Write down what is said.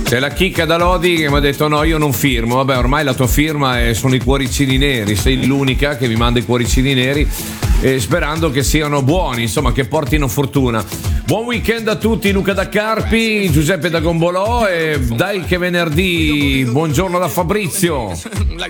C'è la chicca da Lodi che mi ha detto no, io non firmo. Vabbè, ormai la tua firma sono i cuoricini neri, sei l'unica che mi manda i cuoricini neri, sperando che siano buoni, insomma, che portino fortuna. Buon weekend a tutti, Luca da Carpi, Giuseppe da Gombolò, e dai che venerdì, buongiorno da Fabrizio.